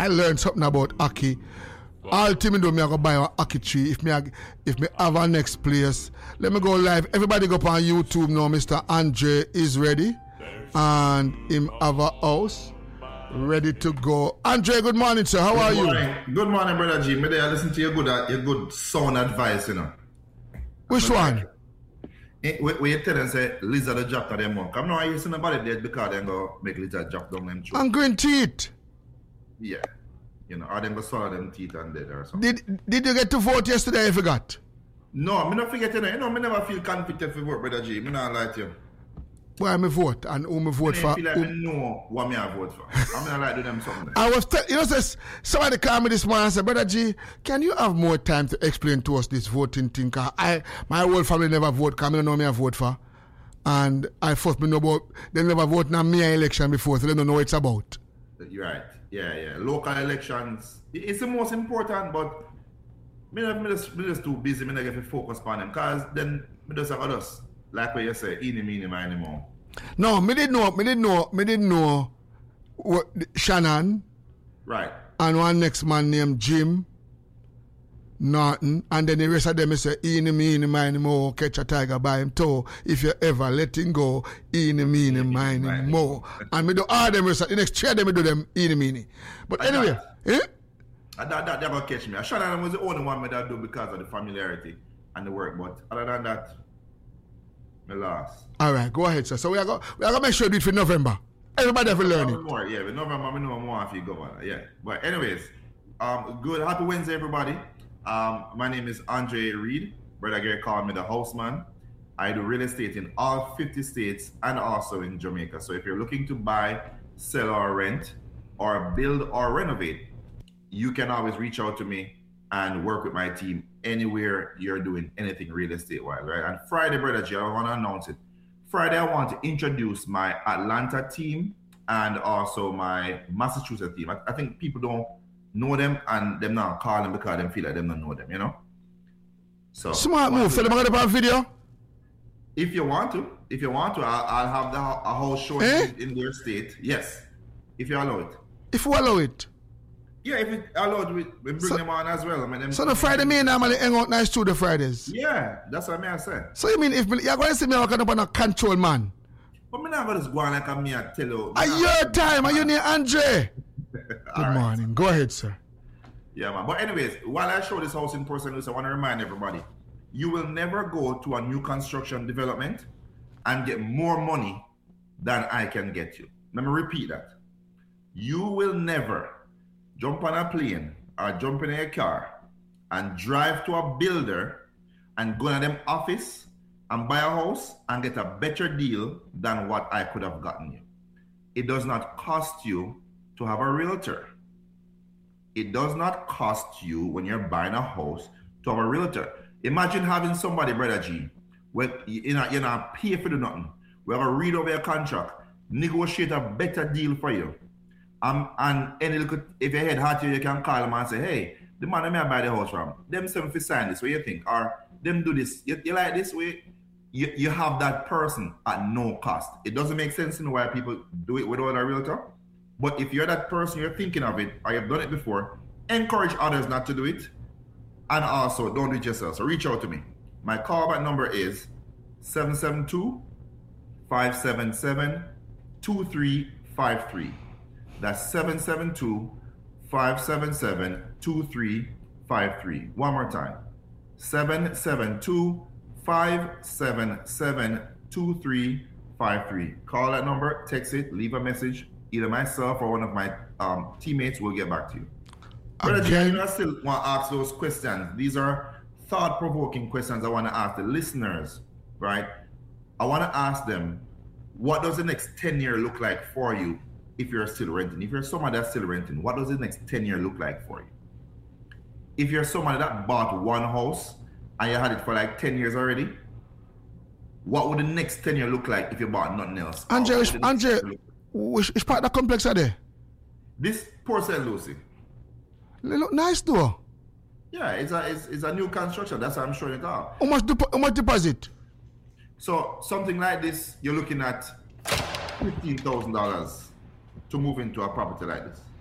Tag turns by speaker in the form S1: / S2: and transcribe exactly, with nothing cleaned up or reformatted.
S1: I learned something about hockey. All team do me I go buy a hockey tree if me if me have a next place. Let me go live. Everybody go up on YouTube now. Mister Andre is ready and him have a house ready to go. Andre, good morning, sir. How
S2: good
S1: are
S2: morning.
S1: you?
S2: Good morning, brother G. May I listen to your good your good sound advice, you know.
S1: Which one?
S2: Where you tell them say lizard a drop to them monk. I'm not using nobody dead because they go make lizard drop down them throat.
S1: And green teeth.
S2: Yeah. You know, or them go swallow them teeth and dead or something.
S1: Did did you get to vote yesterday? I forgot.
S2: No, me not forget you know. You know, me never feel confident for vote, brother G. Me not lie to you.
S1: Why me vote and who me vote
S2: I
S1: for?
S2: feel like I know what me I vote for. I'm not like do them something.
S1: I was, te- you know, says somebody called me this morning and said, Brother G, can you have more time to explain to us this voting thing? Cause I, my whole family never vote. Cause I don't know me I vote for, and I first me know about they never vote in me election before, so they don't know what it's about.
S2: You're right. Yeah, yeah. Local elections, it's the most important, but me not me just, me just too busy. Me not get to focus on them, cause then me just have others. Like what you say, eeny, meeny, miny, mo.
S1: No, me didn't know, me didn't know, me didn't know what Shannon.
S2: Right.
S1: And one next man named Jim Norton. And then the rest of them say, eeny, meeny, miny, mo, catch a tiger by him toe. If you ever let him go, eeny, meeny, miny, mo. And me do all them rest, the next three of them me do them eeny, meeny. But
S2: I
S1: anyway, eh?
S2: That, that, that never catch me. Shannon was the only one me that do because of the familiarity and the work. But other than that, me lost.
S1: All right, go ahead, sir. So we are going we are to make sure we do it for November. Everybody have to learn it.
S2: More, yeah, but November, we know more if you go on. Yeah. But anyways, um, good. Happy Wednesday, everybody. Um, my name is Andre Reed. Brother Gary called me the houseman. I do real estate in all fifty states and also in Jamaica. So if you're looking to buy, sell, or rent, or build or renovate, you can always reach out to me and work with my team anywhere you're doing anything real estate wise, right? And Friday, Brother G, I want to announce it. Friday, I want to introduce my Atlanta team and also my Massachusetts team. I, I think people don't know them and them not call them because they feel like them don't know them, you know? So
S1: smart move. So they're going to put a video?
S2: If you want to. If you want to, I'll, I'll have the, a whole show
S1: eh?
S2: in, in their state. Yes. If you allow it.
S1: If you allow it?
S2: Yeah, if it allowed, we, we bring
S1: so,
S2: them on as well. I mean, them
S1: so the Friday, me and normally hang out nice to the Fridays?
S2: Yeah, that's what I say.
S1: So you mean if me, you're going to see me walking up on a control man?
S2: But me not going to just go on like me and tell you.
S1: At your time, are you near Andre? Good right. morning. Go ahead, sir.
S2: Yeah, man. But anyways, while I show this house in person, I want to remind everybody, you will never go to a new construction development and get more money than I can get you. Let me repeat that. You will never jump on a plane or jump in a car and drive to a builder and go to them office and buy a house and get a better deal than what I could have gotten you. It does not cost you to have a realtor. It does not cost you when you're buying a house to have a realtor. Imagine having somebody, Brother G, where you're not, you're not pay for the nothing. We have a read over your contract, negotiate a better deal for you. Um, and any look, if your head hurt you, you can call them and say, hey, the man that I buy the house from, them say if you sign this, what you think? Or them do this, you, you like this way, you, you have that person at no cost. It doesn't make sense in why people do it without a realtor. But if you're that person, you're thinking of it, or you've done it before, encourage others not to do it. And also, don't do it yourself. So reach out to me. My callback number is seven seven two, five seven seven, two three five three. That's seven seven two, five seven seven, two three five three. One more time. seven seven two, five seven seven, two three five three. Call that number, text it, leave a message. Either myself or one of my um, teammates will get back to you. Brother Jay, I still want to ask those questions. These are thought-provoking questions I want to ask the listeners, right? I want to ask them, what does the next ten year look like for you if you're still renting? If you're someone that's still renting, what does the next ten year look like for you? If you're someone that bought one house and you had it for like ten years already, what would the next ten year look like if you bought nothing else?
S1: Andre, Andre, which, which part of the complex are there?
S2: This Port Saint Lucie.
S1: They look nice though.
S2: Yeah, it's a it's, it's a new construction. That's what I'm showing it off.
S1: How much depo- how much deposit?
S2: So something like this, you're looking at fifteen thousand dollars to move into a property like this.